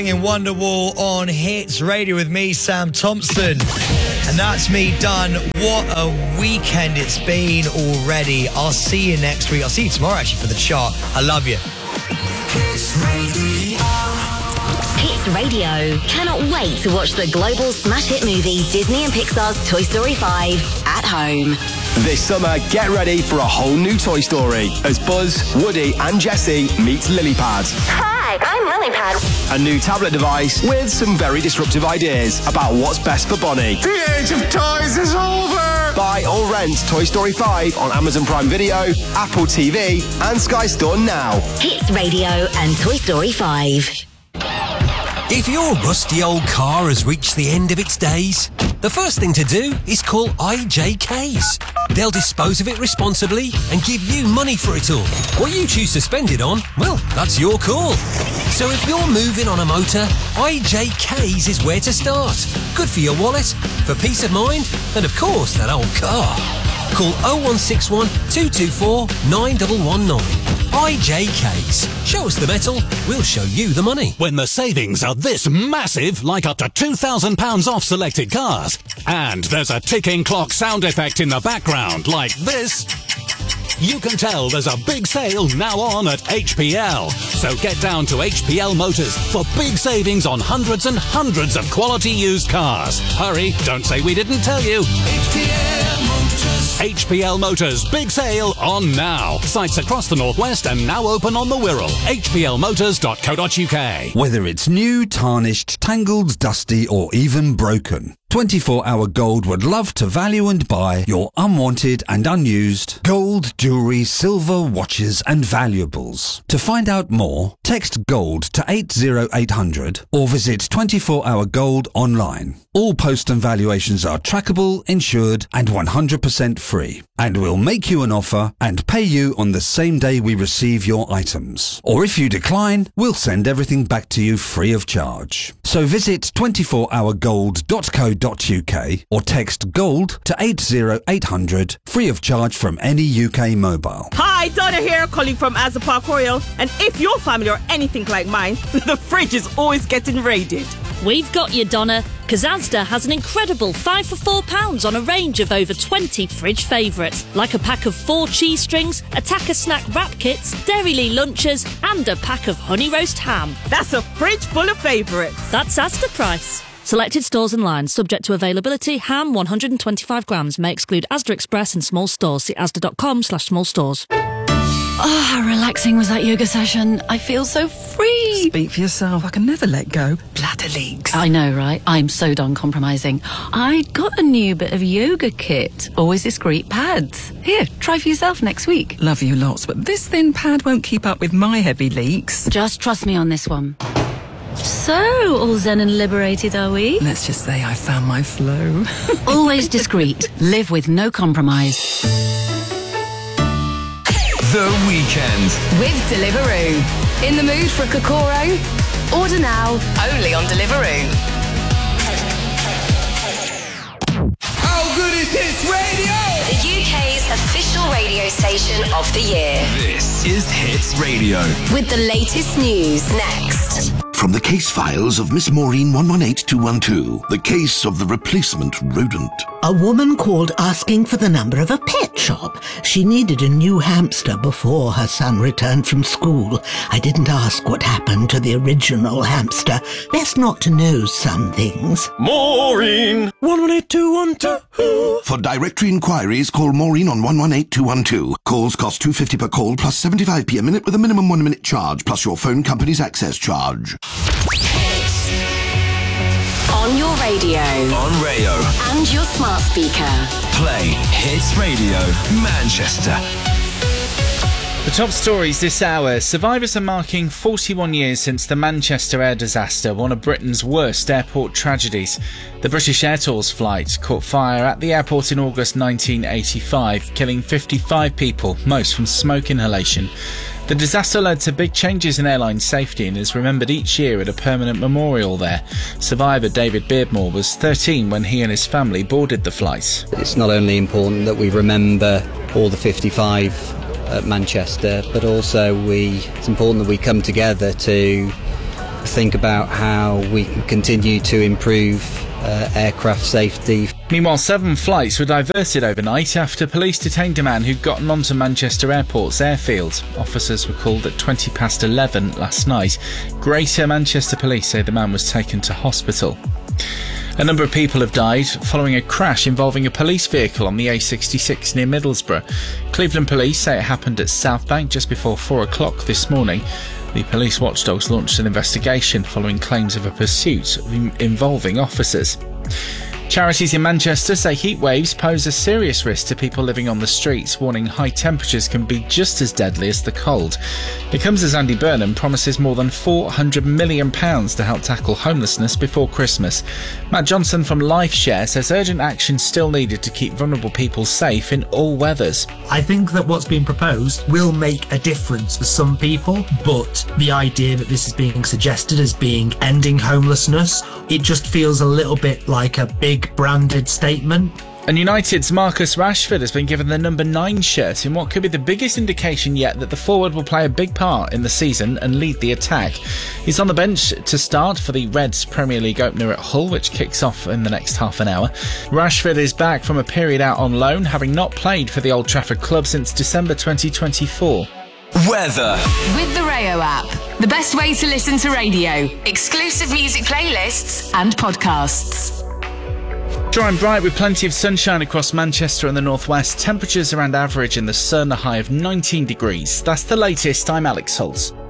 In Wonderwall on Hits Radio with me, Sam Thompson. And that's me done. What a weekend it's been already. I'll see you next week. I'll see you tomorrow, actually, for the chart. I love you. Hits Radio. Hits Radio cannot wait to watch the global smash hit movie Disney and Pixar's Toy Story 5 at home. This summer, get ready for a whole new Toy Story as Buzz, Woody and Jessie meet Lilypad. Hi, I'm Lilypad. A new tablet device with some very disruptive ideas about what's best for Bonnie. The age of toys is over! Buy or rent Toy Story 5 on Amazon Prime Video, Apple TV and Sky Store now. Hits Radio and Toy Story 5. If your rusty old car has reached the end of its days, the first thing to do is call IJKs. They'll dispose of it responsibly and give you money for it all. What you choose to spend it on, well, that's your call. So if you're moving on a motor, IJKs is where to start. Good for your wallet, for peace of mind, and of course, that old car. Call 0161 224 9119. IJKs. Show us the metal, we'll show you the money. When the savings are this massive, like up to £2,000 off selected cars, and there's a ticking clock sound effect in the background like this, you can tell there's a big sale now on at HPL. So get down to HPL Motors for big savings on hundreds and hundreds of quality used cars. Hurry, don't say we didn't tell you. HPL Motors. HPL Motors, big sale on now. Sites across the Northwest and now open on the Wirral. hplmotors.co.uk. Whether it's new, tarnished, tangled, dusty or even broken, 24-Hour Gold would love to value and buy your unwanted and unused gold, jewellery, silver, watches and valuables. To find out more, text GOLD to 80800 or visit 24-Hour Gold online. All post and valuations are trackable, insured and 100% free. And we'll make you an offer and pay you on the same day we receive your items. Or if you decline, we'll send everything back to you free of charge. So visit 24hourgold.co.uk or text GOLD to 80800 free of charge from any UK mobile. Hi, Donna here, calling from Asda Park Royal. And if your family are anything like mine, the fridge is always getting raided. We've got you, Donna, because Asda has an incredible 5 for £4 on a range of over 20 fridge favourites, like a pack of 4 cheese strings, a Tacker snack wrap kits, Dairylee lunches, and a pack of honey roast ham. That's a fridge full of favourites. That's Asda price. Selected stores and lines, subject to availability. Ham 125 grams may exclude Asda Express and small stores. See asda.com/small stores. Oh, how relaxing was that yoga session. I feel so free. Speak for yourself. I can never let go. Bladder leaks. I know, right? I'm so done compromising. I got a new bit of yoga kit. Always discreet pads. Here, try for yourself next week. Love you lots, but this thin pad won't keep up with my heavy leaks. Just trust me on this one. So, all zen and liberated, are we? Let's just say I found my flow. Always discreet. Live with no compromise. The Weekend with Deliveroo. In the mood for a Kokoro? Order now, only on Deliveroo. How good is Hits Radio? The UK's official radio station of the year. This is Hits Radio. With the latest news next. From the case files of Miss Maureen 118212, the case of the replacement rodent. A woman called asking for the number of a pet shop. She needed a new hamster before her son returned from school. I didn't ask what happened to the original hamster. Best not to know some things. Maureen 118212. For directory inquiries, call Maureen on 118212. Calls cost £2.50 per call plus 75p a minute with a minimum 1 minute charge plus your phone company's access charge. On your radio. On Rayo. And your smart speaker. Play Hits Radio Manchester. The top stories this hour. Survivors are marking 41 years since the Manchester air disaster, one of Britain's worst airport tragedies. The British Air Tours flight caught fire at the airport in August 1985, killing 55 people, most from smoke inhalation. The disaster led to big changes in airline safety and is remembered each year at a permanent memorial there. Survivor David Beardmore was 13 when he and his family boarded the flight. It's not only important that we remember all the 55 at Manchester, but also it's important that we come together to think about how we can continue to improve aircraft safety. Meanwhile, 7 flights were diverted overnight after police detained a man who'd gotten onto Manchester Airport's airfield. Officers were called at 11:20 last night. Greater Manchester Police say the man was taken to hospital. A number of people have died following a crash involving a police vehicle on the A66 near Middlesbrough. Cleveland Police say it happened at Southbank just before 4 o'clock this morning. The police watchdogs launched an investigation following claims of a pursuit involving officers. Charities in Manchester say heat waves pose a serious risk to people living on the streets, warning high temperatures can be just as deadly as the cold. It comes as Andy Burnham promises more than £400 million to help tackle homelessness before Christmas. Matt Johnson from LifeShare says urgent action still needed to keep vulnerable people safe in all weathers. I think that what's being proposed will make a difference for some people, but the idea that this is being suggested as being ending homelessness, it just feels a little bit like a big branded statement. And United's Marcus Rashford has been given the number 9 shirt in what could be the biggest indication yet that the forward will play a big part in the season and lead the attack. He's on the bench to start for the Reds Premier League opener at Hull, which kicks off in the next half an hour. Rashford is back from a period out on loan, having not played for the Old Trafford club since December 2024. Weather. With the Rayo app, the best way to listen to radio, exclusive music playlists and podcasts. Dry and bright with plenty of sunshine across Manchester and the northwest. Temperatures around average in the sun, a high of 19 degrees. That's the latest. I'm Alex Holtz.